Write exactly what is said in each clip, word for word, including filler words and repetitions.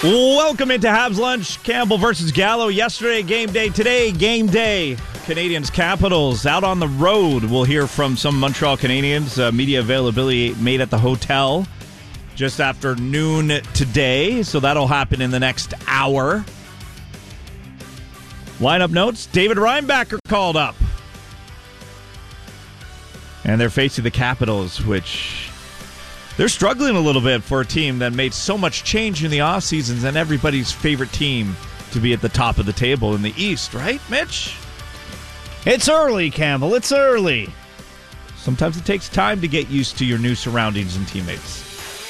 Welcome into Habs Lunch. Campbell versus Gallo. Yesterday, game day. Today, game day. Canadiens Capitals out on the road. We'll hear from some Montreal Canadiens. Uh, media availability made at the hotel just after noon today. So that'll happen in the next hour. Lineup notes. David Reinbacher called up. And they're facing the Capitals, which... they're struggling a little bit for a team that made so much change in the off seasons and everybody's favorite team to be at the top of the table in the East, right, Mitch? It's early, Campbell. It's early. Sometimes it takes time to get used to your new surroundings and teammates.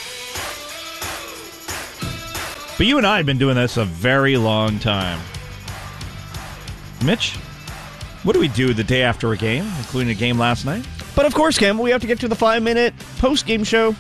But you and I have been doing this a very long time. Mitch, what do we do the day after a game, including a game last night? But of course, Campbell, we have to get to the five-minute post-game show.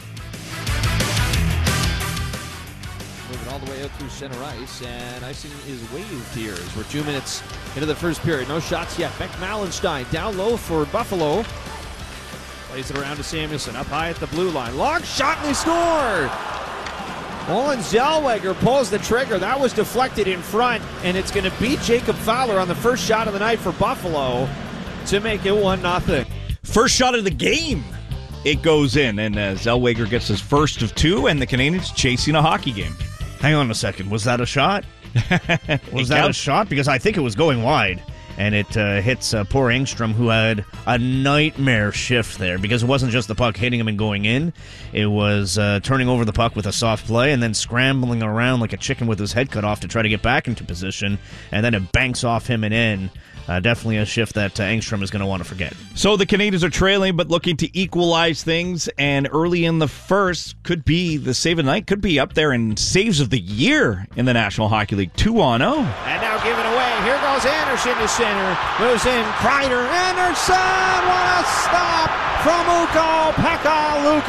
All the way out through center ice, and icing is waved here as we're two minutes into the first period. No shots yet. Beck Malenstein down low for Buffalo. Plays it around to Samuelson, up high at the blue line. Long shot, and they score! Olin Zellweger pulls the trigger. That was deflected in front, and it's going to beat Jacob Fowler on the first shot of the night for Buffalo to make it one nothing. First shot of the game. It goes in, and uh, Zellweger gets his first of two, and the Canadiens chasing a hockey game. Hang on a second. Was that a shot? Was that a shot? Because I think it was going wide. And it uh, hits uh, poor Engstrom, who had a nightmare shift there. Because it wasn't just the puck hitting him and going in. It was uh, turning over the puck with a soft play and then scrambling around like a chicken with his head cut off to try to get back into position. And then it banks off him and in. Uh, definitely a shift that uh, Engstrom is going to want to forget. So the Canadiens are trailing, but looking to equalize things. And early in the first, could be the save of the night, could be up there in saves of the year in the National Hockey League. two on oh. And now given away. Here goes Anderson to center. Moves in. Kreider. Anderson. What a stop from Ukko-Pekka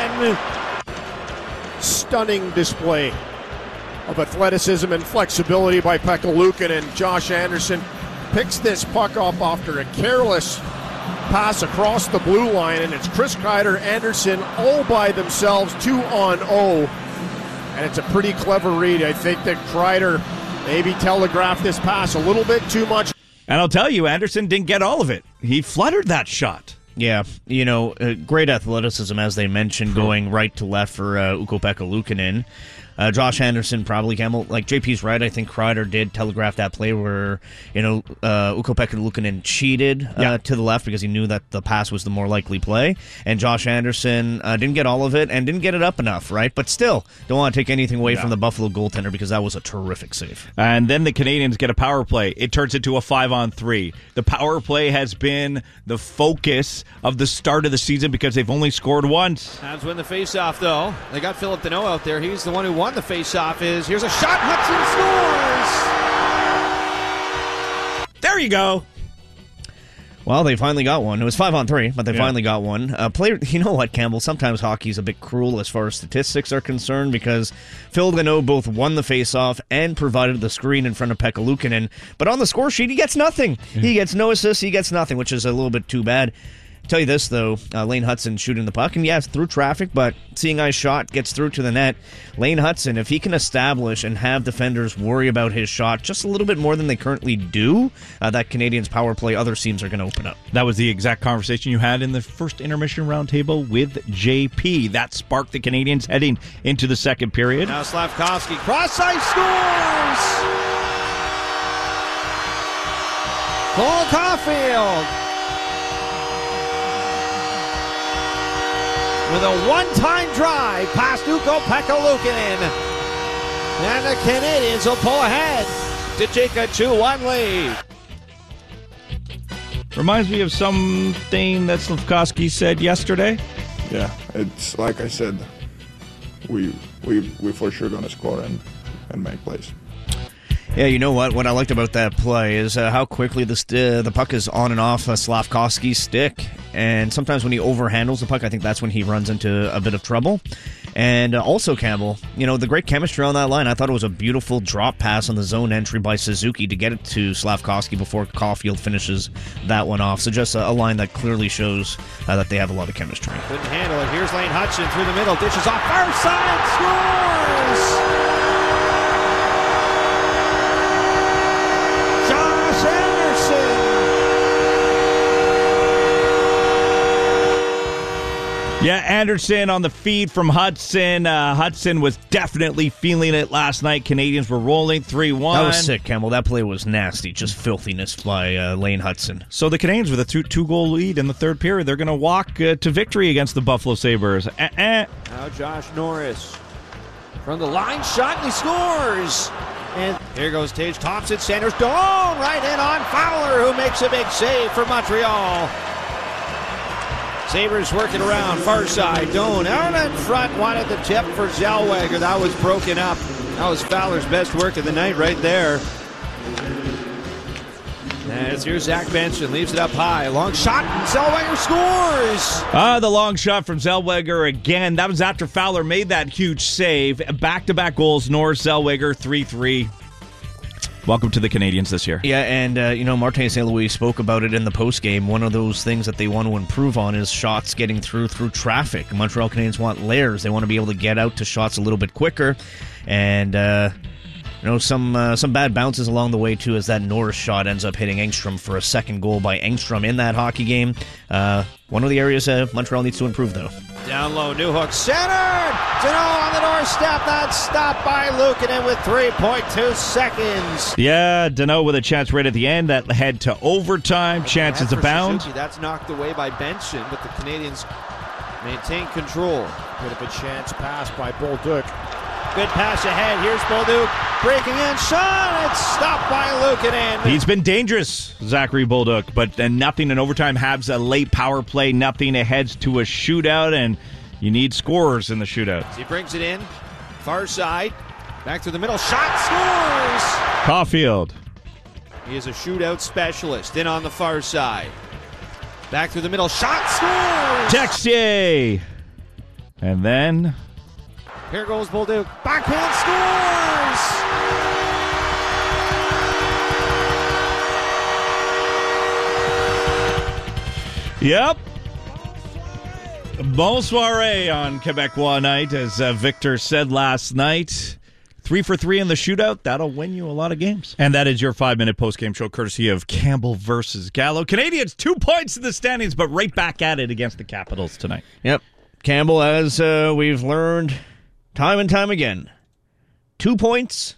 Luukkonen. Stunning display of athleticism and flexibility by Pekka Luukkonen. Josh Anderson picks this puck up after a careless pass across the blue line, and it's Chris Kreider, Anderson all by themselves, two on oh. And it's a pretty clever read. I think that Kreider maybe telegraphed this pass a little bit too much. And I'll tell you, Anderson didn't get all of it. He fluttered that shot. Yeah, you know, uh, great athleticism, as they mentioned, going right to left for uh, Ukko-Pekka Luukkonen. Uh, Josh Anderson probably, Campbell, like J P's right, I think Kreider did telegraph that play where, you know, uh, Ukko-Pekka Luukkonen cheated uh, yeah. to the left because he knew that the pass was the more likely play. And Josh Anderson uh, didn't get all of it and didn't get it up enough, right? But still, don't want to take anything away yeah. from the Buffalo goaltender because that was a terrific save. And then the Canadiens get a power play. It turns into a five on three. The power play has been the focus of the start of the season because they've only scored once. Habs win the faceoff, though. They got Philip Deneau out there. He's the one who won the faceoff. Is here's a shot. Hudson scores. There you go. Well, they finally got one. It was five on three, but they yeah. finally got one. Uh, player, you know what, Campbell? Sometimes hockey's a bit cruel as far as statistics are concerned because Phil Deneau both won the faceoff and provided the screen in front of Pekka Luukkonen. But on the score sheet, he gets nothing. Yeah. He gets no assists. He gets nothing, which is a little bit too bad. Tell you this, though, uh, Lane Hudson shooting the puck, and yes, through traffic, but seeing eye shot gets through to the net. Lane Hudson, if he can establish and have defenders worry about his shot just a little bit more than they currently do, uh, that Canadiens power play, other teams are going to open up. That was the exact conversation you had in the first intermission roundtable with J P. That sparked the Canadiens heading into the second period. Now Slavkovsky, cross-ice scores! Cole Caulfield with a one-time drive past Ukko-Pekka Luukkonen. And the Canadiens will pull ahead to take a two one lead. Reminds me of something that Slavkovsky said yesterday. Yeah, it's like I said, we we we for sure gonna score and, and make plays. Yeah, you know what? What I liked about that play is uh, how quickly the st- the puck is on and off uh, Slavkovsky's stick. And sometimes when he overhandles the puck, I think that's when he runs into a bit of trouble. And uh, also, Campbell, you know, the great chemistry on that line. I thought it was a beautiful drop pass on the zone entry by Suzuki to get it to Slavkovsky before Caulfield finishes that one off. So just a, a line that clearly shows uh, that they have a lot of chemistry. Couldn't handle it. Here's Lane Hudson through the middle. Dishes off far side. Scores! Yeah, Anderson on the feed from Hudson. Uh, Hudson was definitely feeling it last night. Canadians were rolling three one. That was sick, Campbell. That play was nasty. Just filthiness by uh, Lane Hudson. So the Canadians with a two, two-goal lead in the third period, they're going to walk uh, to victory against the Buffalo Sabres. Uh-uh. Now Josh Norris from the line shot, and he scores. And here goes Tage Thompson. Sanders Doan right in on Fowler, who makes a big save for Montreal. Sabres working around, far side. Doan out in front, wanted the tip for Zellweger. That was broken up. That was Fowler's best work of the night right there. And it's here Zach Benson, leaves it up high. Long shot, and Zellweger scores! Ah, the long shot from Zellweger again. That was after Fowler made that huge save. Back-to-back goals, Norris, Zellweger, three three. Welcome to the Canadians this year. Yeah, and, uh, you know, Martin Saint Louis spoke about it in the postgame. One of those things that they want to improve on is shots getting through through traffic. Montreal Canadiens want layers. They want to be able to get out to shots a little bit quicker. And, uh, you know, some uh, some bad bounces along the way, too, as that Norris shot ends up hitting Engstrom for a second goal by Engstrom in that hockey game. Uh, one of the areas uh, Montreal needs to improve, though. Down low, Newhook centered! Danault on the doorstep, that's stopped by Luukkonen with three point two seconds. Yeah, Danault with a chance right at the end. That led to overtime. Chances That's abound. Suzuki. That's knocked away by Benson, but the Canadians maintain control. Bit of a chance pass by Bolduc. Good pass ahead. Here's Bolduc breaking in. Shot! It's stopped by Luukkonen. He's been dangerous, Zachary Bolduc, but then nothing in overtime. Habs a late power play. Nothing. It heads to a shootout, and you need scorers in the shootout. He brings it in. Far side. Back through the middle. Shot! Scores! Caulfield. He is a shootout specialist. In on the far side. Back through the middle. Shot! Scores! Texier. And then... Here goes Bolduc. Backhand scores! Yep. Bon soiree on Quebecois night, as uh, Victor said last night. Three for three in the shootout. That'll win you a lot of games. And that is your five-minute post-game show, courtesy of Campbell versus Gallo. Canadians, two points in the standings, but right back at it against the Capitals tonight. Yep. Campbell, as uh, we've learned time and time again, two points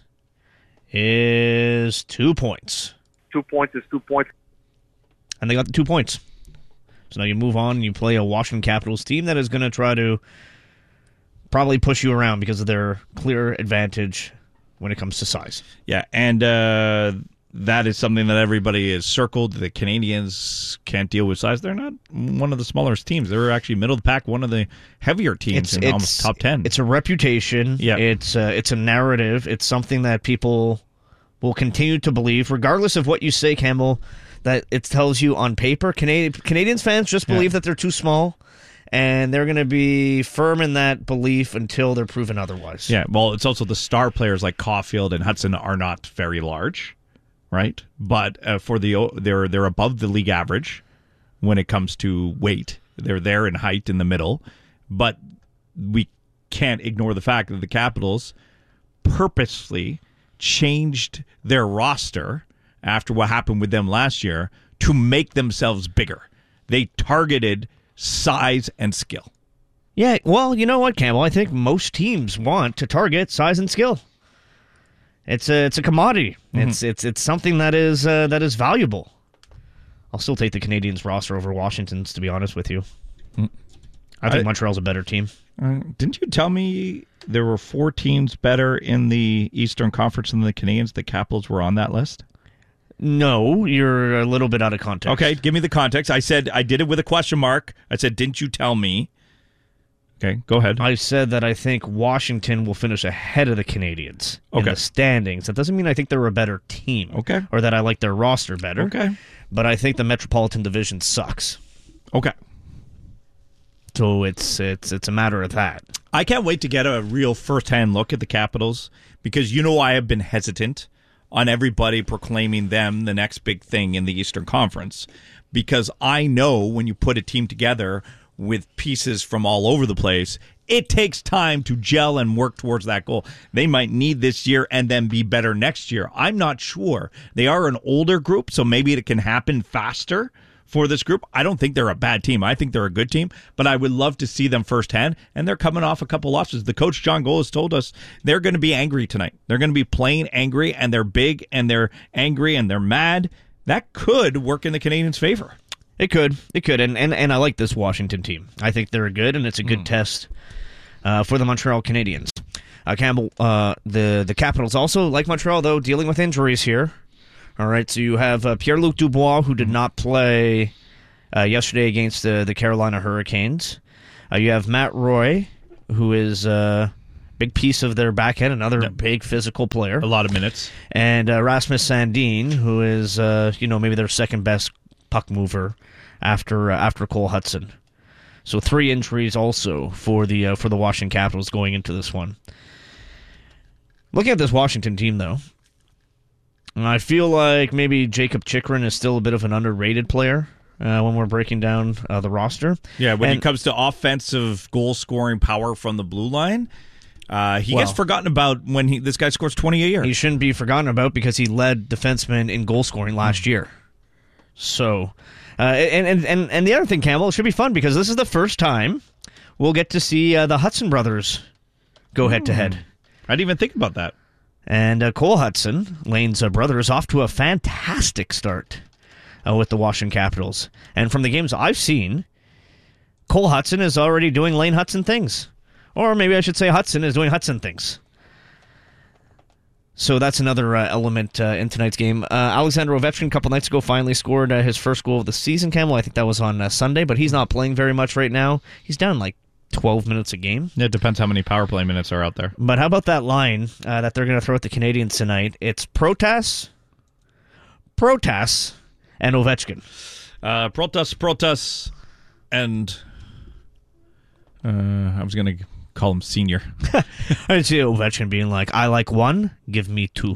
is two points. Two points is two points. And they got the two points. So now you move on and you play a Washington Capitals team that is going to try to probably push you around because of their clear advantage when it comes to size. Yeah, and uh, that is something that everybody has circled. The Canadians can't deal with size. They're not one of the smallest teams. They're actually middle of the pack, one of the heavier teams It's, in it's almost top ten. It's a reputation. Yeah. It's, uh, it's a narrative. It's something that people will continue to believe, regardless of what you say, Campbell, that it tells you on paper. Canadian, Canadians fans just believe Yeah. that they're too small, and they're going to be firm in that belief until they're proven otherwise. Yeah, well, it's also the star players like Caulfield and Hudson are not very large, right? But uh, for the they're they're above the league average when it comes to weight. They're there in height in the middle, but we can't ignore the fact that the Capitals purposely changed their roster after what happened with them last year to make themselves bigger. They targeted size and skill. Yeah, well, you know what, Campbell? I think most teams want to target size and skill. It's a it's a commodity. Mm-hmm. It's it's it's something that is uh, that is valuable. I'll still take the Canadiens roster over Washington's, to be honest with you. Mm. I think I, Montreal's a better team. Uh, didn't you tell me there were four teams better in the Eastern Conference than the Canadiens? The Capitals were on that list? No, you're a little bit out of context. Okay, give me the context. I said I did it with a question mark. I said, didn't you tell me? Okay, go ahead. I said that I think Washington will finish ahead of the Canadiens okay. in the standings. That doesn't mean I think they're a better team. Okay. Or that I like their roster better. Okay. But I think the Metropolitan Division sucks. Okay. So it's it's it's a matter of that. I can't wait to get a real first-hand look at the Capitals because you know I have been hesitant on everybody proclaiming them the next big thing in the Eastern Conference because I know when you put a team together with pieces from all over the place, it takes time to gel and work towards that goal. They might need this year and then be better next year. I'm not sure. They are an older group, so maybe it can happen faster for this group. I don't think they're a bad team. I think they're a good team, but I would love to see them firsthand, and they're coming off a couple losses. The coach, John Goal, has told us they're going to be angry tonight. They're going to be playing angry, and they're big, and they're angry, and they're mad. That could work in the Canadiens' favor. It could. It could, and, and, and I like this Washington team. I think they're good, and it's a good mm. test uh, for the Montreal Canadiens. Uh, Campbell, uh, the, the Capitals also, like Montreal, though, dealing with injuries here. All right, so you have uh, Pierre-Luc Dubois, who did not play uh, yesterday against the, the Carolina Hurricanes. Uh, you have Matt Roy, who is a uh, big piece of their back end, another yep. big physical player. A lot of minutes. And uh, Rasmus Sandin, who is, uh, you know, maybe their second best puck mover after uh, after Cole Hudson. So three injuries also for the uh, for the Washington Capitals going into this one. Looking at this Washington team, though, I feel like maybe Jacob Chychrun is still a bit of an underrated player uh, when we're breaking down uh, the roster. Yeah, when and, it comes to offensive goal-scoring power from the blue line, uh, he well, gets forgotten about when he this guy scores twenty a year. He shouldn't be forgotten about because he led defensemen in goal-scoring last mm-hmm. year. So, uh, and, and, and, and the other thing, Campbell, it should be fun because this is the first time we'll get to see uh, the Hudson brothers go head-to-head. Mm. I didn't even think about that. And uh, Cole Hudson, Lane's uh, brother, is off to a fantastic start uh, with the Washington Capitals. And from the games I've seen, Cole Hudson is already doing Lane Hudson things. Or maybe I should say Hudson is doing Hudson things. So that's another uh, element uh, in tonight's game. Uh, Alexander Ovechkin a couple nights ago finally scored uh, his first goal of the season, Campbell. I think that was on uh, Sunday, but he's not playing very much right now. He's down like twelve minutes a game. It depends how many power play minutes are out there. But how about that line uh, that they're going to throw at the Canadiens tonight? It's Protas, Protas, and Ovechkin. Uh, Protas, Protas, and uh, I was going to call him senior. I see Ovechkin being like, I like one, give me two.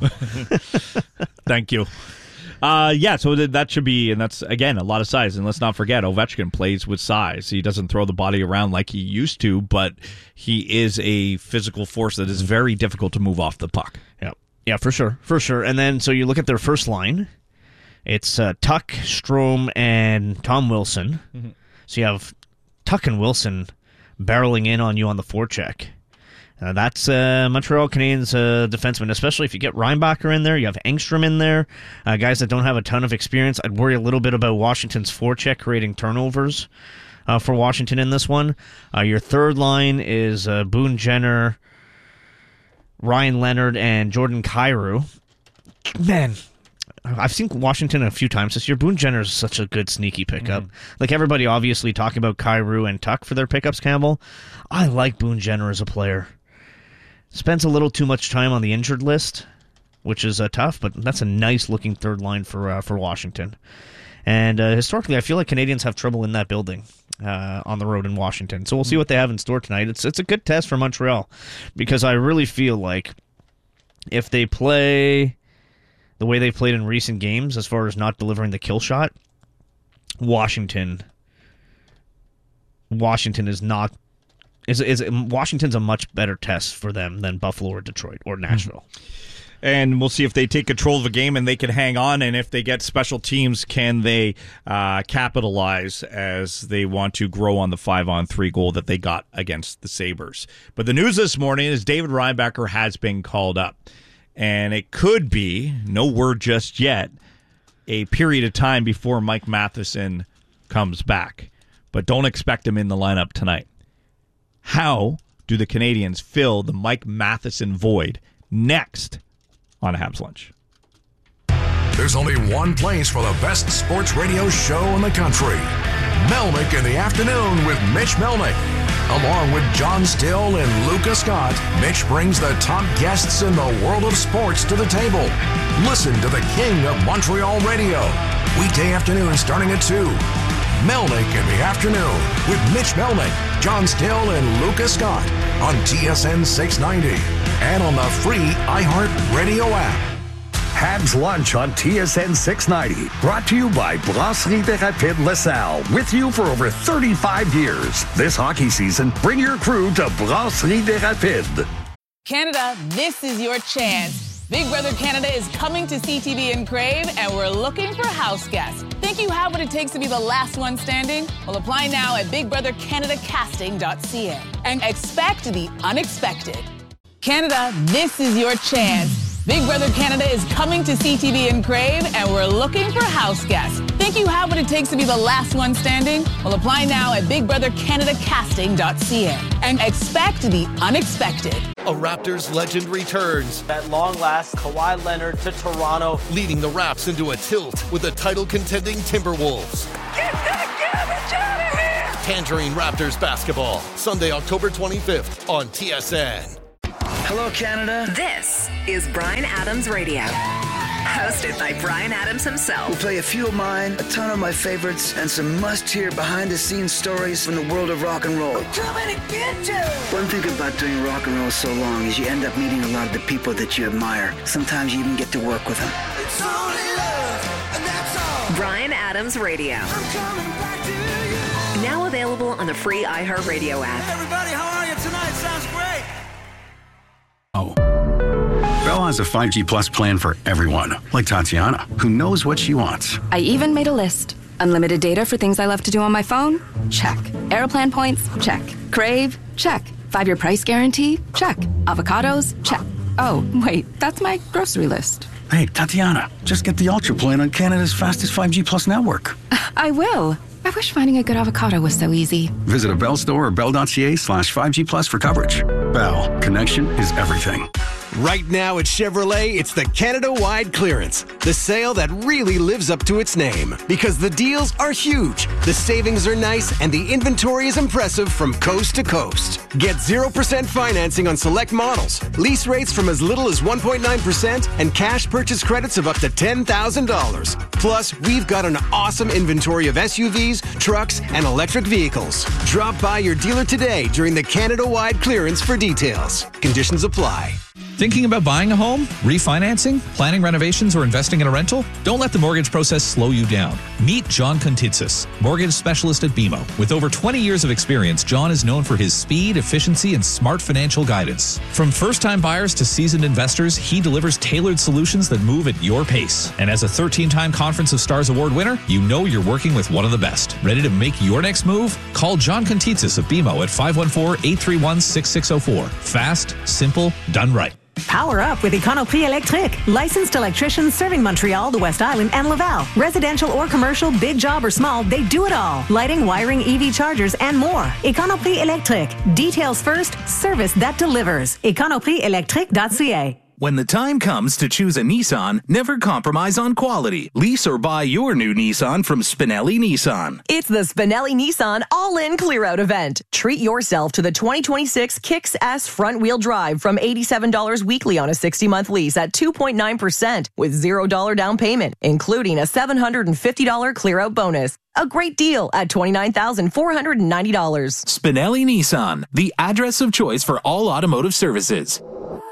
Thank you. Uh, yeah, so that should be, and that's, again, a lot of size. And let's not forget, Ovechkin plays with size. He doesn't throw the body around like he used to, but he is a physical force that is very difficult to move off the puck. Yeah, yeah, for sure, for sure. And then, so you look at their first line. It's uh, Tuch, Strome, and Tom Wilson. Mm-hmm. So you have Tuch and Wilson barreling in on you on the forecheck. Uh, that's uh, Montreal Canadiens uh, defenseman, especially if you get Reinbacher in there. You have Engstrom in there, uh, guys that don't have a ton of experience. I'd worry a little bit about Washington's forecheck creating turnovers uh, for Washington in this one. Uh, your third line is uh, Boone Jenner, Ryan Leonard, and Jordan Kyrou. Man, I've seen Washington a few times this year. Boone Jenner is such a good sneaky pickup. Mm-hmm. Like everybody obviously talking about Kyrou and Tuch for their pickups, Campbell. I like Boone Jenner as a player. Spends a little too much time on the injured list, which is uh, tough, but that's a nice-looking third line for uh, for Washington. And uh, historically, I feel like Canadiens have trouble in that building uh, on the road in Washington. So we'll see what they have in store tonight. It's it's a good test for Montreal because I really feel like if they play the way they've played in recent games as far as not delivering the kill shot, Washington, Washington is not... Is is Washington's a much better test for them than Buffalo or Detroit or Nashville. And we'll see if they take control of the game and they can hang on, and if they get special teams, can they uh, capitalize as they want to grow on the five-on-three goal that they got against the Sabres. But the news this morning is David Reinbacher has been called up, and it could be, no word just yet, a period of time before Mike Matheson comes back. But don't expect him in the lineup tonight. How do the Canadiens fill the Mike Matheson void next on Habs Lunch? There's only one place for the best sports radio show in the country. Melnick in the Afternoon with Mitch Melnick. Along with John Still and Luca Scott, Mitch brings the top guests in the world of sports to the table. Listen to the king of Montreal radio. Weekday afternoon starting at two. Melnick in the Afternoon with Mitch Melnick, John Still, and Luca Scott on T S N six ninety and on the free iHeart Radio app. Habs Lunch on T S N six ninety, brought to you by Brasserie des Rapides LaSalle, with you for over thirty-five years. This hockey season, bring your crew to Brasserie des Rapides. Canada, this is your chance. Big Brother Canada is coming to C T V and Crave, and we're looking for house guests. Think you have what it takes to be the last one standing? Well, apply now at big brother canada casting dot c a and expect the unexpected. Canada, this is your chance. Big Brother Canada is coming to C T V and Crave, and we're looking for house guests. Think you have what it takes to be the last one standing? Well, apply now at big brother canada casting dot c a and expect the unexpected. A Raptors legend returns. At long last, Kawhi Leonard to Toronto, leading the Raps into a tilt with the title-contending Timberwolves. Get that garbage out of here! Tangerine Raptors basketball, Sunday, October twenty-fifth on T S N. Hello, Canada. This is Bryan Adams Radio. Hosted by Bryan Adams himself. We'll play a few of mine, a ton of my favorites, and some must-hear behind-the-scenes stories from the world of rock and roll. I'm coming to get you! One thing about doing rock and roll so long is you end up meeting a lot of the people that you admire. Sometimes you even get to work with them. It's only love, and that's all. Bryan Adams Radio. I'm coming back to you. Now available on the free iHeartRadio app. Hey everybody, how are you tonight? Sounds great. Oh. Bell has a five G Plus plan for everyone, like Tatiana, who knows what she wants. I even made a list. Unlimited data for things I love to do on my phone? Check. Airplan points? Check. Crave? Check. Five-year price guarantee? Check. Avocados? Check. Oh, wait, that's my grocery list. Hey, Tatiana, just get the Ultra plan on Canada's fastest five G Plus network. I will. I wish finding a good avocado was so easy. Visit a Bell store or bell.ca slash 5G Plus for coverage. Bell, connection is everything. Right now at Chevrolet, it's the Canada-wide clearance. The sale that really lives up to its name. Because the deals are huge, the savings are nice, and the inventory is impressive from coast to coast. Get zero percent financing on select models, lease rates from as little as one point nine percent, and cash purchase credits of up to ten thousand dollars. Plus, we've got an awesome inventory of S U Vs, trucks, and electric vehicles. Drop by your dealer today during the Canada-wide clearance for details. Conditions apply. Thinking about buying a home, refinancing, planning renovations, or investing in a rental? Don't let the mortgage process slow you down. Meet John Contitsis, mortgage specialist at B M O. With over twenty years of experience, John is known for his speed, efficiency, and smart financial guidance. From first-time buyers to seasoned investors, he delivers tailored solutions that move at your pace. And as a thirteen-time Conference of Stars Award winner, you know you're working with one of the best. Ready to make your next move? Call John Contitsis of B M O at five one four, eight three one, six six zero four. Fast, simple, done right. Power up with Econoprix Électrique. Licensed electricians serving Montreal, the West Island, and Laval. Residential or commercial, big job or small, they do it all. Lighting, wiring, E V chargers, and more. Econoprix Électrique. Details first, service that delivers. econoprix électrique dot c a. When the time comes to choose a Nissan, never compromise on quality. Lease or buy your new Nissan from Spinelli Nissan. It's the Spinelli Nissan All-In Clear-Out event. Treat yourself to the twenty twenty-six Kicks S front-wheel drive from eighty-seven dollars weekly on a sixty-month lease at two point nine percent with zero dollars down payment, including a seven hundred fifty dollars clear-out bonus. A great deal at twenty-nine thousand four hundred ninety dollars. Spinelli Nissan, the address of choice for all automotive services.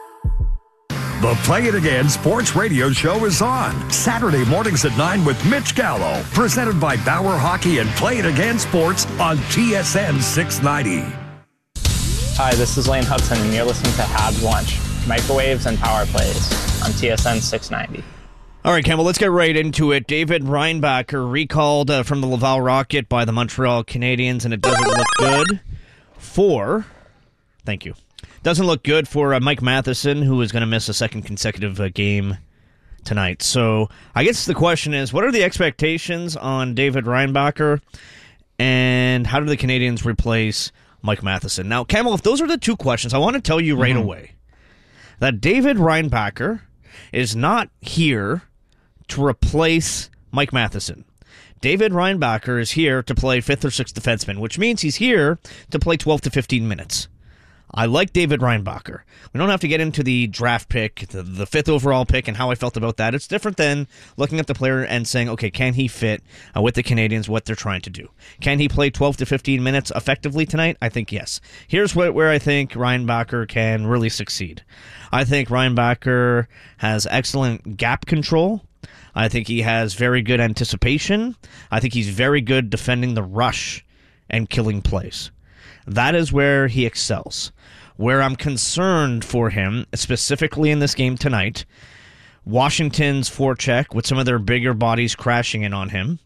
The Play It Again Sports Radio Show is on Saturday mornings at nine with Mitch Gallo, presented by Bauer Hockey and Play It Again Sports on T S N six ninety. Hi, this is Lane Hudson, and you're listening to Habs Lunch, microwaves and power plays on T S N six ninety. All right, Campbell, let's get right into it. David Reinbacher recalled uh, from the Laval Rocket by the Montreal Canadiens, and it doesn't look good for... Thank you. Doesn't look good for uh, Mike Matheson, who is going to miss a second consecutive uh, game tonight. So I guess the question is, what are the expectations on David Reinbacher, and how do the Canadiens replace Mike Matheson? Now, Campbell, if those are the two questions, I want to tell you right mm-hmm. away that David Reinbacher is not here to replace Mike Matheson. David Reinbacher is here to play fifth or sixth defenseman, which means he's here to play twelve to fifteen minutes. I like David Reinbacher. We don't have to get into the draft pick, the, the fifth overall pick, and how I felt about that. It's different than looking at the player and saying, okay, can he fit uh, with the Canadiens, what they're trying to do? Can he play twelve to fifteen minutes effectively tonight? I think yes. Here's what, where I think Reinbacher can really succeed. I think Reinbacher has excellent gap control. I think he has very good anticipation. I think he's very good defending the rush and killing plays. That is where he excels. Where I'm concerned for him, specifically in this game tonight, Washington's forecheck with some of their bigger bodies crashing in on him,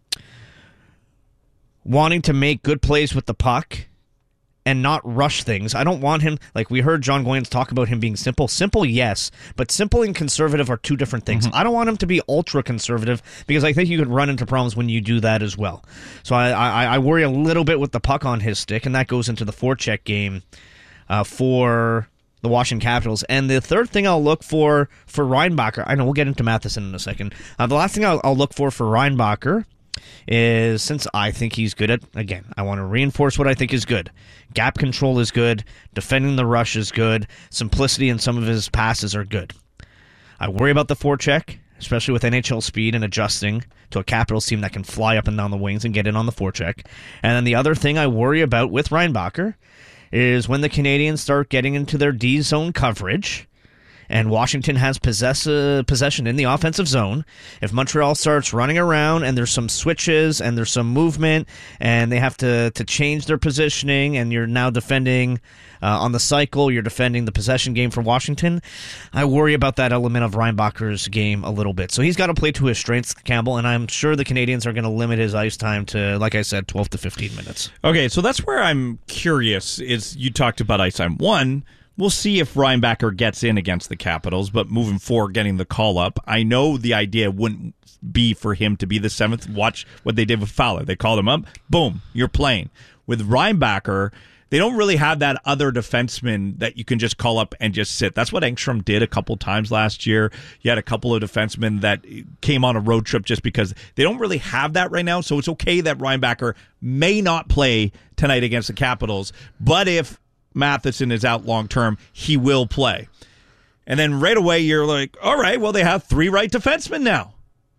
wanting to make good plays with the puck and not rush things. I don't want him, like we heard John Goyens talk about him being simple. Simple, yes, but simple and conservative are two different things. Mm-hmm. I don't want him to be ultra-conservative because I think you could run into problems when you do that as well. So I, I, I worry a little bit with the puck on his stick, and that goes into the forecheck game uh, for the Washington Capitals. And the third thing I'll look for for Reinbacher, I know we'll get into Matheson in a second. Uh, the last thing I'll, I'll look for for Reinbacher is, since I think he's good at, again, I want to reinforce what I think is good. Gap control is good. Defending the rush is good. Simplicity in some of his passes are good. I worry about the forecheck, especially with N H L speed and adjusting to a Capitals team that can fly up and down the wings and get in on the forecheck. And then the other thing I worry about with Reinbacher is when the Canadians start getting into their D-zone coverage and Washington has possess, uh, possession in the offensive zone. If Montreal starts running around and there's some switches and there's some movement and they have to, to change their positioning and you're now defending uh, on the cycle, you're defending the possession game for Washington, I worry about that element of Reinbacher's game a little bit. So he's got to play to his strengths, Campbell, and I'm sure the Canadians are going to limit his ice time to, like I said, twelve to fifteen minutes. Okay, so that's where I'm curious is you talked about ice time. One, we'll see if Reinbacher gets in against the Capitals, but moving forward, getting the call up, I know the idea wouldn't be for him to be the seventh. Watch what they did with Fowler. They called him up. Boom, you're playing. With Reinbacher, they don't really have that other defenseman that you can just call up and just sit. That's what Engstrom did a couple times last year. You had a couple of defensemen that came on a road trip just because they don't really have that right now, so it's okay that Reinbacher may not play tonight against the Capitals, but if Matheson is out long term, he will play. And then right away you're like, all right, well, they have three right defensemen now.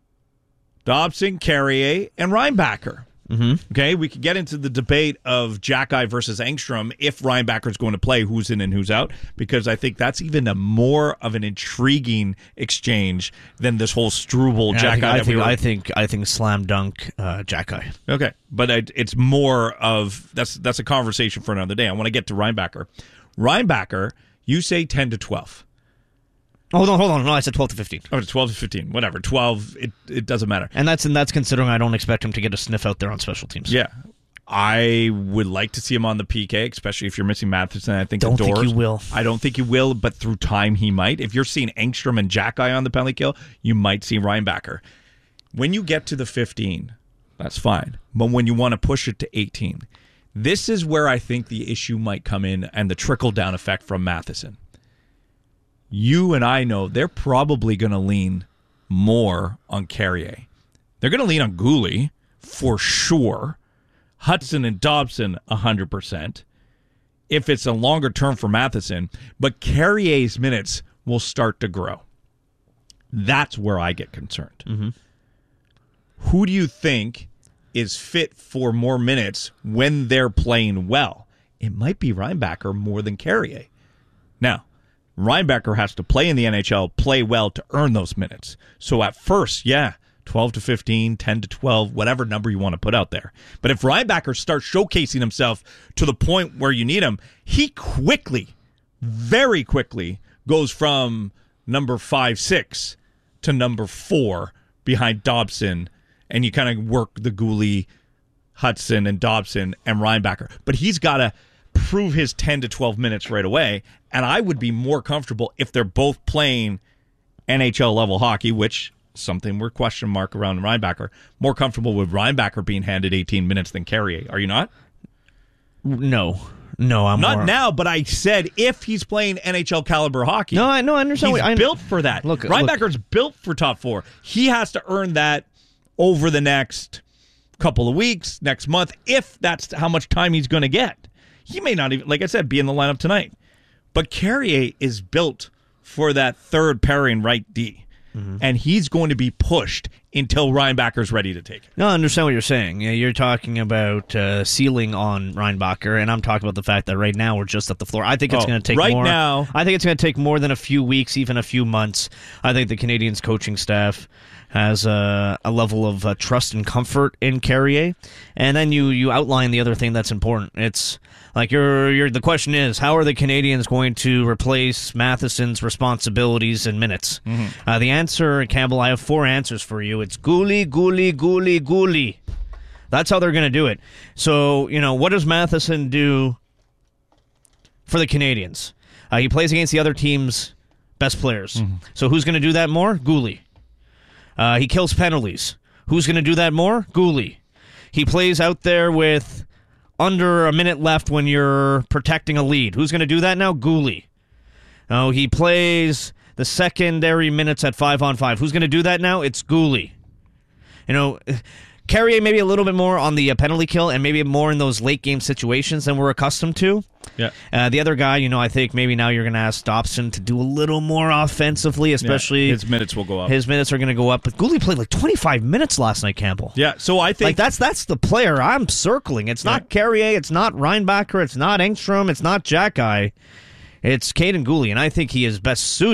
Dobson, Carrier, and Reinbacher. Mm-hmm. Okay, we could get into the debate of Jackeye versus Engstrom if Reinbacher's going to play, who's in and who's out, because I think that's even a more of an intriguing exchange than this whole Struble Jackeye. I think I think, we were... I think I think slam dunk uh, Jackeye. Okay, but I, it's more of that's that's a conversation for another day. I want to get to Reinbacher. Reinbacher, you say ten to twelve. Hold on, hold on. No, I said twelve to fifteen. Oh, twelve to fifteen. Whatever. twelve, it, it doesn't matter. And that's and that's considering I don't expect him to get a sniff out there on special teams. Yeah. I would like to see him on the P K, especially if you're missing Matheson. I think don't the doors, think you will. I don't think you will, but through time he might. If you're seeing Engstrom and Jackeye on the penalty kill, you might see Reinbacher. When you get to the fifteen, that's fine. But when you want to push it to eighteen, this is where I think the issue might come in and the trickle-down effect from Matheson. You and I know they're probably going to lean more on Carrier. They're going to lean on Gouli for sure. Hudson and Dobson, one hundred percent. If it's a longer term for Matheson, but Carrier's minutes will start to grow. That's where I get concerned. Mm-hmm. Who do you think is fit for more minutes when they're playing well? It might be Reinbacher more than Carrier. Now, Reinbacher has to play in the N H L, play well to earn those minutes. So at first, yeah, twelve to fifteen, ten to twelve, whatever number you want to put out there. But if Reinbacher starts showcasing himself to the point where you need him, he quickly, very quickly, goes from number five, six to number four behind Dobson, and you kind of work the Gouli, Hudson, and Dobson and Reinbacher. But he's got to prove his ten to twelve minutes right away, and I would be more comfortable if they're both playing N H L level hockey, which something we're question mark around Reinbacher. More comfortable with Reinbacher being handed eighteen minutes than Carrier. Are you not? No. No, I'm not more... now, but I said if he's playing N H L caliber hockey. No, I no, I understand. He's what, I, built for that. Look, Reinbacher's look. built for top four. He has to earn that over the next couple of weeks, next month, if that's how much time he's going to get. He may not even, like I said, be in the lineup tonight. But Carrier is built for that third pairing right D. Mm-hmm. And he's going to be pushed until Reinbacher's ready to take it. No, I understand what you're saying. You're talking about uh, ceiling on Reinbacher, and I'm talking about the fact that right now we're just at the floor. I think it's oh, going to take right more. now. I think it's going to take more than a few weeks, even a few months. I think the Canadians coaching staff has a, a level of uh, trust and comfort in Carrier. And then you, you outline the other thing that's important. It's like you're, you're, the question is, how are the Canadians going to replace Matheson's responsibilities in minutes? Mm-hmm. Uh, the answer, Campbell, I have four answers for you. It's Guhle, Guhle, Guhle, Guhle. That's how they're going to do it. So, you know, what does Matheson do for the Canadians? Uh, he plays against the other team's best players. Mm-hmm. So who's going to do that more? Guhle. Uh, he kills penalties. Who's going to do that more? Guhle. He plays out there with under a minute left when you're protecting a lead. Who's going to do that now? Guhle. Oh, he plays the secondary minutes at five on five. Who's going to do that now? It's Guhle. You know, Carrier maybe a little bit more on the uh, penalty kill and maybe more in those late game situations than we're accustomed to. Yeah. Uh, the other guy, you know, I think maybe now you're going to ask Dobson to do a little more offensively, especially yeah, his minutes will go up. His minutes are going to go up. But Guhle played like twenty-five minutes last night, Campbell. Yeah, so I think like that's that's the player I'm circling. It's not yeah. Carrier, it's not Reinbacher, it's not Engstrom, it's not Jack Guy. It's Caden Guhle, and I think he is best suited